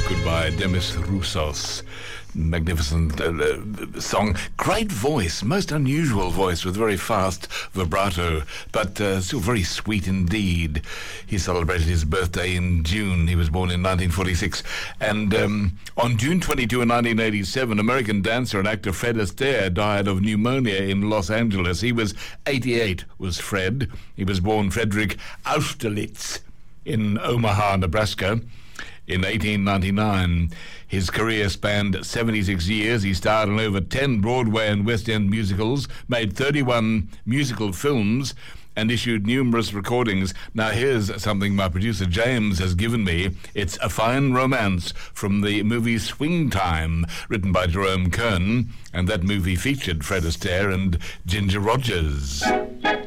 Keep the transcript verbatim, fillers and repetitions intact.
Goodbye, Demis Roussos. Magnificent uh, uh, song. Great voice, most unusual voice with very fast vibrato, but uh, still very sweet indeed. He celebrated his birthday in June. He was born in nineteen forty-six. And um, on June twenty-second, nineteen eighty-seven, American dancer and actor Fred Astaire died of pneumonia in Los Angeles. He was eighty-eight, was Fred. He was born Frederick Austerlitz in Omaha, Nebraska, in eighteen ninety-nine. His career spanned seventy-six years. He starred in over ten Broadway and West End musicals, made thirty-one musical films, and issued numerous recordings. Now here's something my producer James has given me. It's A Fine Romance from the movie Swing Time, written by Jerome Kern, and that movie featured Fred Astaire and Ginger Rogers.